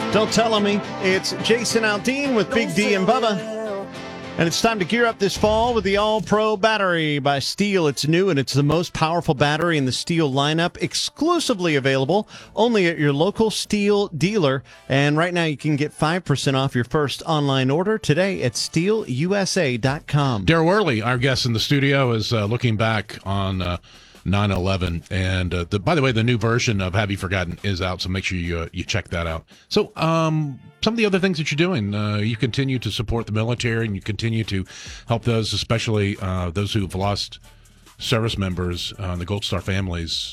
Don't tell on me. It's Jason Aldean with Big D and Bubba. And it's time to gear up this fall with the All-Pro battery by Steel. It's new, and it's the most powerful battery in the Steel lineup, exclusively available only at your local Steel dealer. And right now you can get 5% off your first online order today at steelusa.com. Darryl Worley, our guest in the studio, is looking back on 9/11. And by the way, the new version of Have You Forgotten is out, so make sure you check that out. So some of the other things that you're doing, you continue to support the military, and you continue to help those, especially those who have lost service members, the Gold Star families.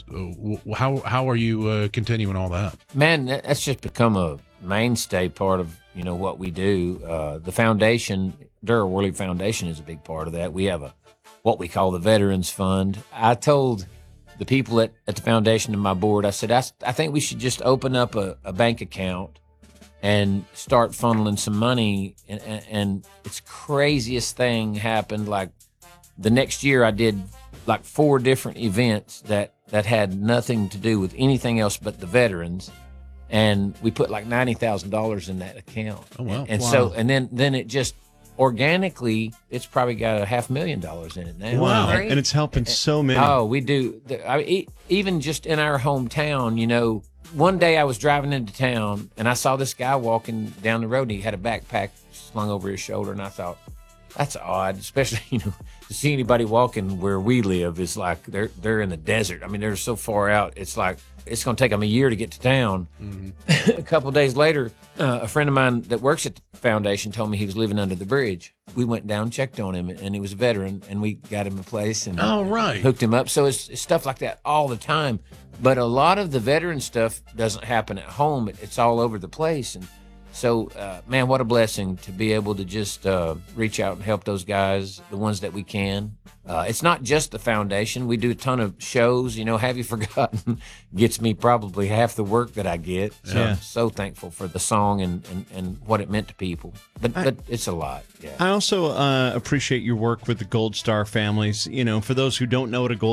How are you continuing all that? Man, that's just become a mainstay part of what we do. The foundation, Darryl Worley Foundation, is a big part of that. We have what we call the Veterans Fund. I told the people at the foundation and my board, I said, I think we should just open up a bank account and start funneling some money. And it's craziest thing happened. Like the next year I did like 4 different events that had nothing to do with anything else but the veterans. And we put like $90,000 in that account. Oh, wow. And wow. so, and then it just, organically, it's probably got $500,000 in it now. Wow. And it's helping so many. Oh, we do. Even just in our hometown, one day I was driving into town and I saw this guy walking down the road and he had a backpack slung over his shoulder, and I thought, that's odd, especially, to see anybody walking where we live is like they're in the desert. I mean, they're so far out. It's like it's going to take them a year to get to town. Mm-hmm. A couple of days later, a friend of mine that works at the foundation told me he was living under the bridge. We went down, checked on him, and he was a veteran, and we got him a place and hooked him up. So it's stuff like that all the time. But a lot of the veteran stuff doesn't happen at home. It's all over the place. And so, man, what a blessing to be able to just reach out and help those guys, the ones that we can. It's not just the foundation. We do a ton of shows. Have You Forgotten gets me probably half the work that I get. So I'm so thankful for the song and what it meant to people. But it's a lot. Yeah. I also appreciate your work with the Gold Star families. For those who don't know what a Gold